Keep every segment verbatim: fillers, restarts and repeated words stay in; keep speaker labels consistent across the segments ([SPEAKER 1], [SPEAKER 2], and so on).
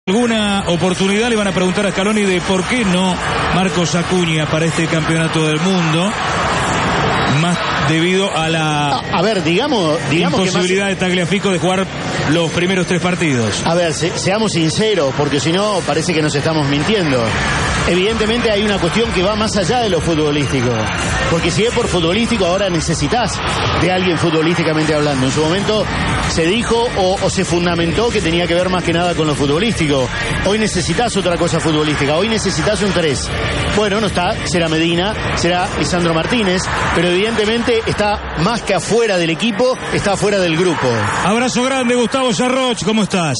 [SPEAKER 1] alguna oportunidad le van a preguntar a Scaloni de por qué no Marcos Acuña para este campeonato del mundo, más debido a la
[SPEAKER 2] a, a ver, digamos, digamos
[SPEAKER 1] imposibilidad que más... de Tagliafico de jugar los primeros tres partidos.
[SPEAKER 2] A ver, se, seamos sinceros, porque si no parece que nos estamos mintiendo. Evidentemente hay una cuestión que va más allá de lo futbolístico, porque si es por futbolístico ahora necesitas de alguien futbolísticamente hablando. En su momento se dijo o, o se fundamentó que tenía que ver más que nada con lo futbolístico. Hoy necesitas otra cosa futbolística, hoy necesitas un tres. Bueno, no está, será Medina, será Lisandro Martínez, pero evidentemente está más que afuera del equipo, está afuera del grupo.
[SPEAKER 1] Abrazo grande, Gustavo Sarroch, ¿cómo estás?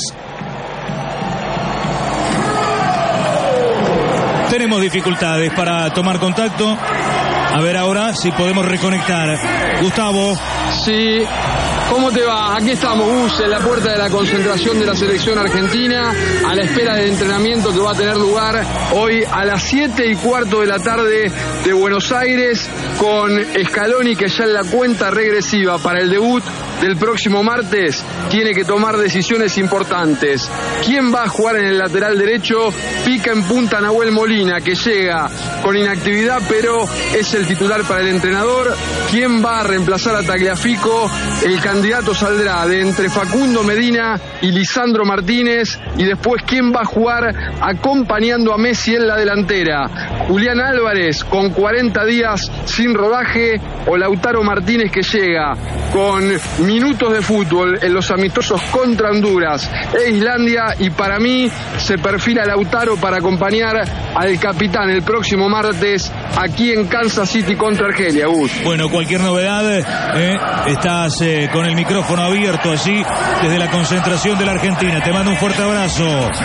[SPEAKER 1] Tenemos dificultades para tomar contacto. A ver ahora si podemos reconectar. Gustavo.
[SPEAKER 3] Sí. ¿Cómo te va? Aquí estamos, Gus, en la puerta de la concentración de la selección argentina, a la espera del entrenamiento que va a tener lugar hoy a las siete y cuarto de la tarde de Buenos Aires, con Scaloni, que ya en la cuenta regresiva para el debut del próximo martes tiene que tomar decisiones importantes. ¿Quién va a jugar en el lateral derecho? Pica en punta Nahuel Molina, que llega con inactividad, pero es el titular para el entrenador. ¿Quién va a reemplazar a Tagliafico? El candidato saldrá de entre Facundo Medina y Lisandro Martínez. Y después, ¿quién va a jugar acompañando a Messi en la delantera? Julián Álvarez, con cuarenta días sin rodaje, o Lautaro Martínez, que llega con minutos de fútbol en los amistosos contra Honduras e Islandia, y para mí se perfila Lautaro para acompañar al capitán el próximo martes aquí en Kansas City contra Argelia. Gus.
[SPEAKER 1] Bueno, cualquier novedad, eh, estás eh, con el micrófono abierto allí desde la concentración de la Argentina. Te mando un fuerte abrazo.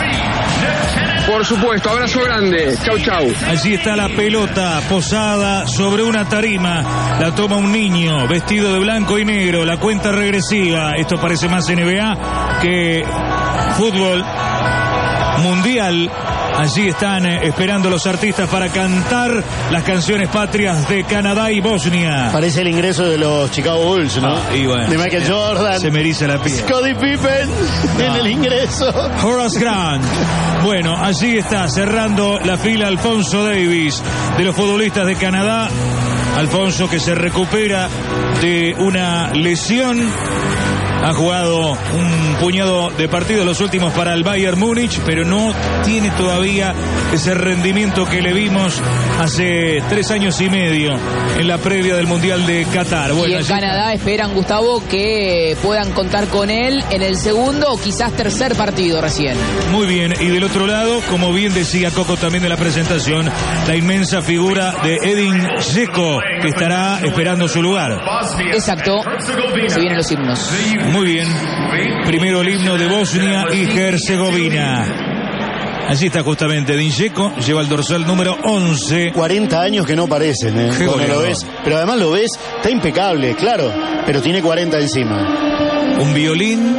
[SPEAKER 3] Por supuesto, abrazo grande. Chau, chau.
[SPEAKER 1] Allí está la pelota posada sobre una tarima. La toma un niño vestido de blanco y negro. La cuenta regresiva. Esto parece más N B A que fútbol mundial. Allí están eh, esperando los artistas para cantar las canciones patrias de Canadá y Bosnia.
[SPEAKER 2] Parece el ingreso de los Chicago Bulls, ¿no?
[SPEAKER 1] Ah, y bueno,
[SPEAKER 2] de Michael
[SPEAKER 1] se,
[SPEAKER 2] Jordan.
[SPEAKER 1] Se me eriza la piel.
[SPEAKER 2] Scottie Pippen no. En el ingreso.
[SPEAKER 1] Horace Grant. Bueno, allí está cerrando la fila Alfonso Davies de los futbolistas de Canadá. Alfonso, que se recupera de una lesión. Ha jugado un puñado de partidos los últimos para el Bayern Múnich, pero no tiene todavía ese rendimiento que le vimos hace tres años y medio en la previa del Mundial de Qatar. Bueno,
[SPEAKER 4] y en Canadá esperan, Gustavo, que puedan contar con él en el segundo o quizás tercer partido recién.
[SPEAKER 1] Muy bien, y del otro lado, como bien decía Coco también de la presentación, la inmensa figura de Edin Dzeko, que estará esperando su lugar.
[SPEAKER 4] Exacto, se vienen los himnos.
[SPEAKER 1] Muy bien. Primero el himno de Bosnia y Herzegovina. Allí está justamente Edin Dzeko, lleva el dorsal número once.
[SPEAKER 2] cuarenta años que no parecen, ¿eh?
[SPEAKER 1] Qué
[SPEAKER 2] Cuando lo ves. Pero además lo ves, está impecable, claro, pero tiene cuarenta encima.
[SPEAKER 1] Un violín.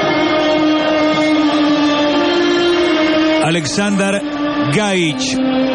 [SPEAKER 1] Aleksandar Gajic.